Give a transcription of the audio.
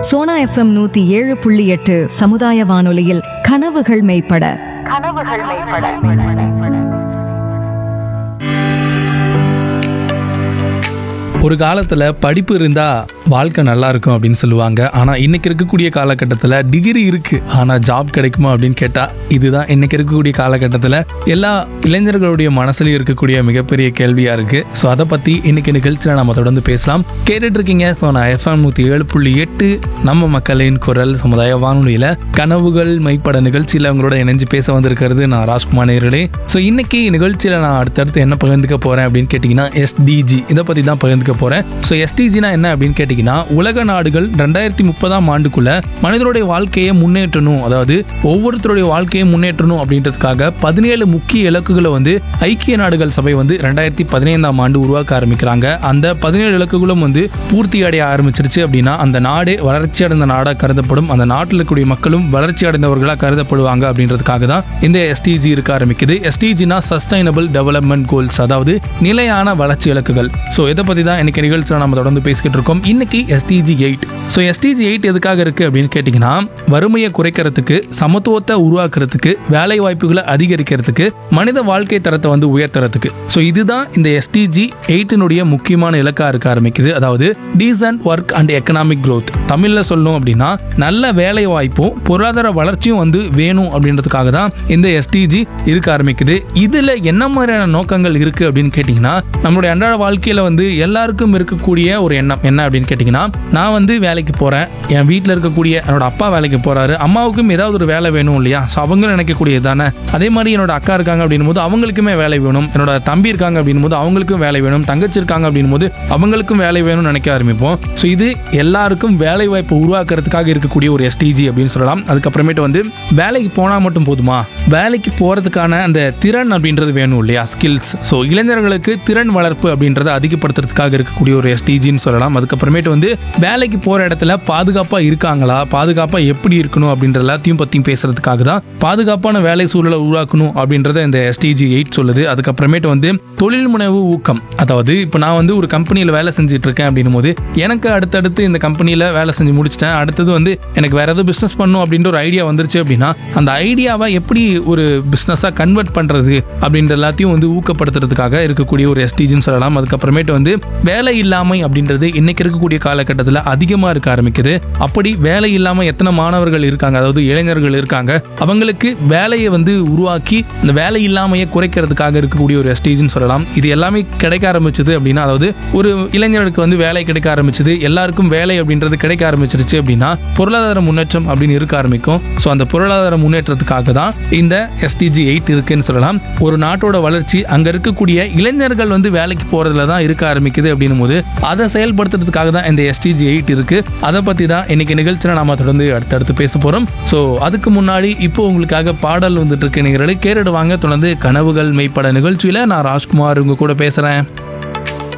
Sona FM 107.8 சமுதாய வானொலியில் கனவுகள் மெய்ப்பட. ஒரு காலத்தில் படிப்பு இருந்தால் வாழ்க்கை நல்லா இருக்கும் அப்படின்னு சொல்லுவாங்க. ஆனால் இன்னைக்கு இருக்கக்கூடிய காலகட்டத்தில் டிகிரி இருக்கு ஆனால் ஜாப் கிடைக்குமா அப்படின்னு கேட்டால் இதுதான் இன்னைக்கு இருக்கக்கூடிய காலகட்டத்தில் எல்லா இளைஞர்களுடைய மனசுலையும் இருக்கக்கூடிய மிகப்பெரிய கேள்வியாக இருக்கு. ஸோ அதை பற்றி இன்னைக்கு நிகழ்ச்சியில் நம்ம தொடர்ந்து பேசலாம். கேட்டுட்டு இருக்கீங்க சோனா FM 107.8 நம்ம மக்களின் குரல் சமுதாய வானொலியில் கனவுகள் மெய்ப்பட நிகழ்ச்சியில் அவங்களோட இணைஞ்சு பேச வந்திருக்கிறது நான் ராஜ்குமார் நேயர்களே. ஸோ இன்னைக்கு நிகழ்ச்சியில் நான் அடுத்தடுத்து என்ன பகிர்ந்துக்க போறேன் அப்படின்னு கேட்டிங்கன்னா SDG இதை பற்றி தான் பகிர்ந்துக்க போறேன். ஸோ SDGனா என்ன அப்படின்னு கேட்டீங்கன்னா, உலக நாடுகள் 2030 ஆண்டுக்குள்ள மனிதனுடைய வாழ்க்கையை முன்னேற்றணும், அதாவது ஒவ்வொருத்தருடைய வாழ்க்கையை முன்னேற்றணும் அப்படின்றதுக்காக 17 முக்கிய இலக்குகளை ஐக்கிய நாடுகள் சபை 2015 ஆண்டு உருவாக்க ஆரம்பிக்கிறாங்க. அந்த 17 இலக்குகளும் பூர்த்தி அடைய ஆரம்பிச்சிருச்சு அப்படின்னா அந்த நாடு வளர்ச்சி அடைந்த நாடா கருதப்படும், அந்த நாட்டில் இருக்கக்கூடிய மக்களும் வளர்ச்சி அடைந்தவர்களா கருதப்படுவாங்க அப்படின்றதுக்காக தான் இந்த SDG இருக்க ஆரம்பிக்குது. SDGனா சஸ்டைனபிள் டெவலப்மெண்ட் கோல்ஸ், அதாவது நிலையான வளர்ச்சி இலக்குகள். ஸோ இதை பத்தி தான் இன்னைக்கு நிகழ்ச்சியில் நம்ம தொடர்ந்து பேசிக்கிட்டு இருக்கோம். இன்னைக்கு SDG 8. ஸோ SDG 8 எதுக்காக இருக்கு அப்படின்னு கேட்டீங்கன்னா, வறுமையை குறைக்கிறதுக்கு, சமத்துவத்தை உருவாக்குறதுக்கு, வேலை வாய்ப்புகளை அதிகரிக்கிறதுக்கு, மனித வாழ்க்கை தரத்தை உயர்த்துறதுக்கு. ஸோ இதுதான் இந்த SDG 8 முக்கியமான இலக்கா இருக்க ஆரம்பிக்குது. அதாவது descent work and economic growth. தமிழ்ல சொல்லணும் அப்படின்னா நல்ல வேலை வாய்ப்பும் பொருளாதார வளர்ச்சியும் வேணும் அப்படின்றதுக்காக தான் இந்த SDG இருக்க ஆரம்பிக்குது. இதுல என்ன மாதிரியான நோக்கங்கள் இருக்கு அப்படின்னு கேட்டீங்கன்னா, நம்மளுடைய அன்றாட வாழ்க்கையில எல்லாருக்கும் இருக்கக்கூடிய ஒரு எண்ணம் என்ன அப்படின்னு கேட்டீங்கன்னா, நான் வேலைக்கு போறேன், என் வீட்டில் இருக்கக்கூடிய என்னோட அப்பா வேலைக்கு போறாரு, அம்மாவுக்கும் ஏதாவது ஒரு வேலை வேணும் இல்லையா? ஸோ அவங்க நினைக்கக்கூடியது தானே. அதே மாதிரி என்னோட அக்கா இருக்காங்க அப்படின் போது அவங்களுக்குமே வேலை வேணும், என்னோட தம்பி இருக்காங்க அப்படின் போது அவங்களுக்கும் வேலை வேணும், தங்கச்சி இருக்காங்க அப்படின் போது அவங்களுக்கும் வேலை வேணும்னு நினைக்க ஆரம்பிப்போம். ஸோ இது எல்லாருக்கும் வேலை வாய்ப்பு உருவாக்குறதுக்காக இருக்கக்கூடிய ஒரு SDG அப்படின்னு சொல்லலாம். அதுக்கப்புறமேட்டு வேலைக்கு போனா மட்டும் போதுமா, வேலைக்கு போறதுக்கான அந்த திறன் அப்படின்றது வேணும் இல்லையா, ஸ்கில்ஸ். ஸோ இளைஞர்களுக்கு திறன் வளர்ப்பு அப்படின்றத அதிகப்படுத்துறதுக்காக இருக்கக்கூடிய ஒரு SDGன்னு சொல்லலாம். அதுக்கப்புறமேட்டு வேலைக்கு போற இடத்துல பாதுகாப்பா இருக்காங்களா, பாதுகாப்பா எப்படி இருக்கணும் அப்படின்ற எல்லாத்தையும் பத்தியும் பேசுறதுக்காக தான் பாதுகாப்பான வேலை சூழலை உருவாக்கணும் அப்படின்றத இந்த SDG 8 சொல்லுது. அதுக்கப்புறமேட்டு தொழில் முனைவு ஊக்கம், அதாவது இப்போ நான் ஒரு கம்பெனியில் வேலை செஞ்சுட்டு இருக்கேன் அப்படின்னும் போது எனக்கு அடுத்தடுத்து இந்த கம்பெனியில் வேலை செஞ்சு முடிச்சிட்டேன், அடுத்தது எனக்கு வேற ஏதாவது பிஸ்னஸ் பண்ணும் அப்படின்ற ஒரு ஐடியா வந்துருச்சு அப்படின்னா அந்த ஐடியாவை எப்படி ஒரு பிஸ்னஸாக கன்வெர்ட் பண்றது அப்படின்ற எல்லாத்தையும் ஊக்கப்படுத்துறதுக்காக இருக்கக்கூடிய ஒரு SDGன்னு சொல்லலாம். அதுக்கப்புறமேட்டு வேலை இல்லாமை அப்படின்றது இன்னைக்கு இருக்கக்கூடிய காலகட்டத்தில் அதிகமாக இருக்க ஆரம்பிக்குது. அப்படி வேலை இல்லாமல் எத்தனை மாணவர்கள் இருக்காங்க, அதாவது இளைஞர்கள் இருக்காங்க, அவங்களுக்கு வேலையை உருவாக்கி இந்த வேலை இல்லாமையை குறைக்கிறதுக்காக இருக்கக்கூடிய ஒரு SDGன்னு சொல்லலாம். இது எல்லாமே கிடைக்க ஆரம்பிச்சது அப்படின்னா, அதாவது ஒரு இளைஞர்களுக்கு வேலை கிடைக்க ஆரம்பிச்சது, எல்லாருக்கும் வேலை அப்படின்றது கிடைக்க ஆரம்பிச்சிருச்சு அப்படின்னா பொருளாதார முன்னேற்றம் அப்படின்னு இருக்க ஆரம்பிக்கும். ஸோ அந்த பொருளாதார முன்னேற்றத்துக்காக தான் இந்த SDG 8 இருக்குன்னு சொல்லலாம். ஒரு நாட்டோட வளர்ச்சி அங்க இருக்கக்கூடிய இளைஞர்கள் வேலைக்கு போறதுல தான் இருக்க ஆரம்பிக்குது அப்படின்னும் போது அதை செயல்படுத்துறதுக்காக தான் இந்த SDG 8 இருக்கு. அதை பத்தி தான் இன்னைக்கு நிகழ்ச்சியில நாம தொடர்ந்து அடுத்தடுத்து பேச போறோம். ஸோ அதுக்கு முன்னாடி இப்போ உங்களுக்காக பாடல் இருக்கு. நீங்க கேட்டுடுவாங்க. தொடர்ந்து கனவுகள் மெய்ப்பட நிகழ்ச்சியில நான் ராஜ்குமார் உங்க கூட பேசுறேன்.